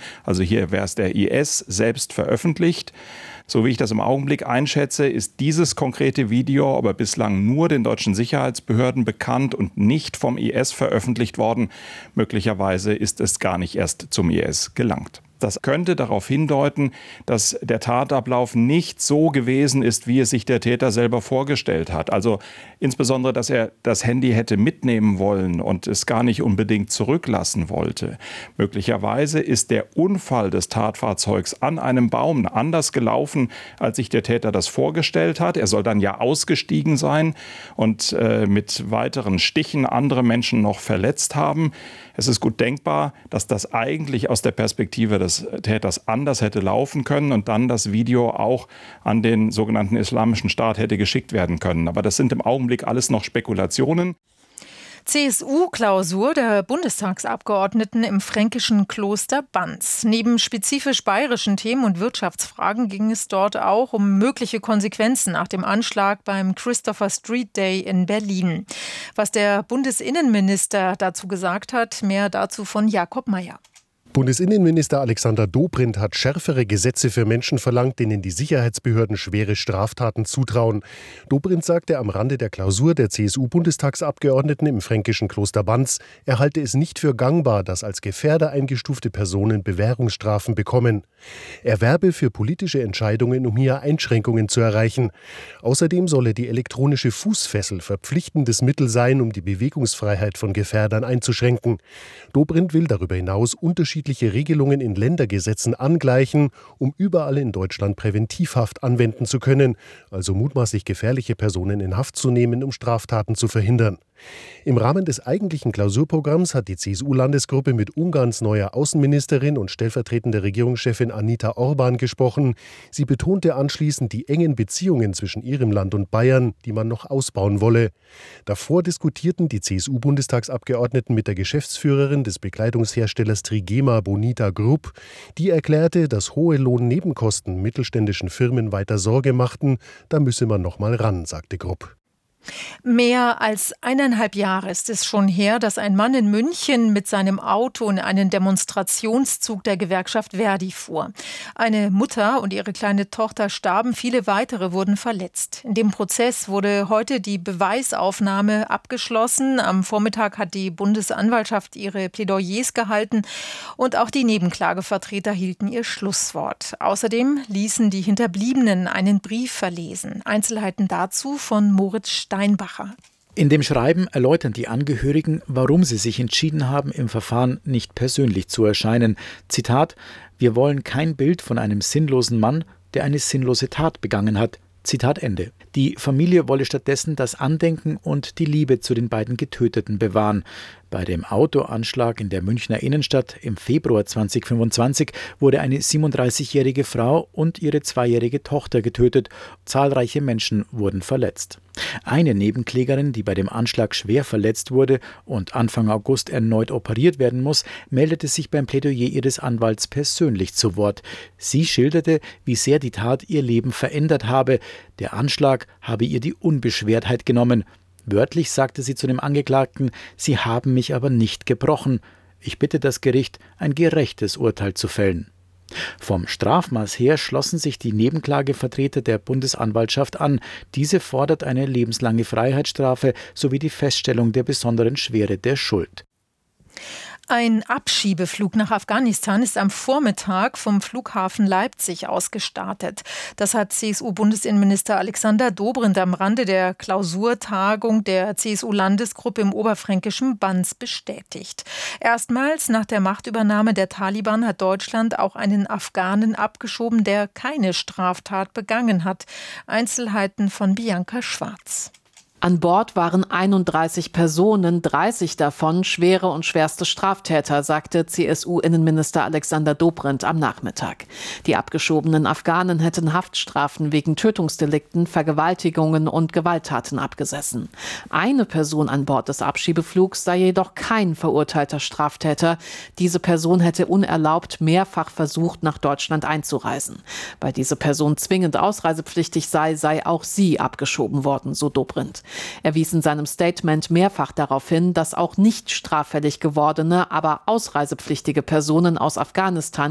Also hier wäre es der IS selbst veröffentlicht. So wie ich das im Augenblick einschätze, ist dieses konkrete Video aber bislang nur den deutschen Sicherheitsbehörden bekannt und nicht vom IS veröffentlicht worden. Möglicherweise ist es gar nicht erst zum IS gelangt. Das könnte darauf hindeuten, dass der Tatablauf nicht so gewesen ist, wie es sich der Täter selber vorgestellt hat. Also insbesondere, dass er das Handy hätte mitnehmen wollen und es gar nicht unbedingt zurücklassen wollte. Möglicherweise ist der Unfall des Tatfahrzeugs an einem Baum anders gelaufen, als sich der Täter das vorgestellt hat. Er soll dann ja ausgestiegen sein und mit weiteren Stichen andere Menschen noch verletzt haben. Es ist gut denkbar, dass das eigentlich aus der Perspektive des Täters anders hätte laufen können und dann das Video auch an den sogenannten Islamischen Staat hätte geschickt werden können. Aber das sind im Augenblick alles noch Spekulationen. CSU-Klausur der Bundestagsabgeordneten im fränkischen Kloster Banz. Neben spezifisch bayerischen Themen und Wirtschaftsfragen ging es dort auch um mögliche Konsequenzen nach dem Anschlag beim Christopher Street Day in Berlin. Was der Bundesinnenminister dazu gesagt hat, mehr dazu von Jakob Mayer. Bundesinnenminister Alexander Dobrindt hat schärfere Gesetze für Menschen verlangt, denen die Sicherheitsbehörden schwere Straftaten zutrauen. Dobrindt sagte am Rande der Klausur der CSU-Bundestagsabgeordneten im fränkischen Kloster Banz, er halte es nicht für gangbar, dass als Gefährder eingestufte Personen Bewährungsstrafen bekommen. Er werbe für politische Entscheidungen, um hier Einschränkungen zu erreichen. Außerdem solle die elektronische Fußfessel verpflichtendes Mittel sein, um die Bewegungsfreiheit von Gefährdern einzuschränken. Dobrindt will darüber hinaus unterschiedliche Regelungen in Ländergesetzen angleichen, um überall in Deutschland Präventivhaft anwenden zu können, also mutmaßlich gefährliche Personen in Haft zu nehmen, um Straftaten zu verhindern. Im Rahmen des eigentlichen Klausurprogramms hat die CSU-Landesgruppe mit Ungarns neuer Außenministerin und stellvertretender Regierungschefin Anita Orban gesprochen. Sie betonte anschließend die engen Beziehungen zwischen ihrem Land und Bayern, die man noch ausbauen wolle. Davor diskutierten die CSU-Bundestagsabgeordneten mit der Geschäftsführerin des Bekleidungsherstellers Trigema Bonita Group. Die erklärte, dass hohe Lohnnebenkosten mittelständischen Firmen weiter Sorge machten. Da müsse man noch mal ran, sagte Group. Mehr als 1,5 Jahre ist es schon her, dass ein Mann in München mit seinem Auto in einen Demonstrationszug der Gewerkschaft Verdi fuhr. Eine Mutter und ihre kleine Tochter starben, viele weitere wurden verletzt. In dem Prozess wurde heute die Beweisaufnahme abgeschlossen. Am Vormittag hat die Bundesanwaltschaft ihre Plädoyers gehalten und auch die Nebenklagevertreter hielten ihr Schlusswort. Außerdem ließen die Hinterbliebenen einen Brief verlesen. Einzelheiten dazu von Moritz Steinbacher. In dem Schreiben erläutern die Angehörigen, warum sie sich entschieden haben, im Verfahren nicht persönlich zu erscheinen. Zitat: Wir wollen kein Bild von einem sinnlosen Mann, der eine sinnlose Tat begangen hat. Zitat Ende. Die Familie wolle stattdessen das Andenken und die Liebe zu den beiden Getöteten bewahren. Bei dem Autoanschlag in der Münchner Innenstadt im Februar 2025 wurde eine 37-jährige Frau und ihre 2-jährige Tochter getötet. Zahlreiche Menschen wurden verletzt. Eine Nebenklägerin, die bei dem Anschlag schwer verletzt wurde und Anfang August erneut operiert werden muss, meldete sich beim Plädoyer ihres Anwalts persönlich zu Wort. Sie schilderte, wie sehr die Tat ihr Leben verändert habe. Der Anschlag habe ihr die Unbeschwertheit genommen. Wörtlich sagte sie zu dem Angeklagten: Sie haben mich aber nicht gebrochen. Ich bitte das Gericht, ein gerechtes Urteil zu fällen. Vom Strafmaß her schlossen sich die Nebenklagevertreter der Bundesanwaltschaft an. Diese fordert eine lebenslange Freiheitsstrafe sowie die Feststellung der besonderen Schwere der Schuld. Ein Abschiebeflug nach Afghanistan ist am Vormittag vom Flughafen Leipzig aus gestartet. Das hat CSU-Bundesinnenminister Alexander Dobrindt am Rande der Klausurtagung der CSU-Landesgruppe im oberfränkischen Banz bestätigt. Erstmals nach der Machtübernahme der Taliban hat Deutschland auch einen Afghanen abgeschoben, der keine Straftat begangen hat. Einzelheiten von Bianca Schwarz. An Bord waren 31 Personen, 30 davon schwere und schwerste Straftäter, sagte CSU-Innenminister Alexander Dobrindt am Nachmittag. Die abgeschobenen Afghanen hätten Haftstrafen wegen Tötungsdelikten, Vergewaltigungen und Gewalttaten abgesessen. Eine Person an Bord des Abschiebeflugs sei jedoch kein verurteilter Straftäter. Diese Person hätte unerlaubt mehrfach versucht, nach Deutschland einzureisen. Weil diese Person zwingend ausreisepflichtig sei auch sie abgeschoben worden, so Dobrindt. Er wies in seinem Statement mehrfach darauf hin, dass auch nicht straffällig gewordene, aber ausreisepflichtige Personen aus Afghanistan